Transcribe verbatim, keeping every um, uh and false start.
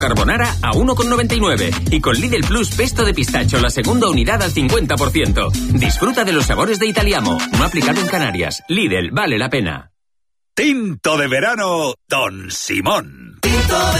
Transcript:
Carbonara a uno con noventa y nueve y con Lidl Plus pesto de pistacho la segunda unidad al cincuenta por ciento. Disfruta de los sabores de Italiamo, no aplicado en Canarias. Lidl, vale la pena. Tinto de verano, Don Simón. Tinto de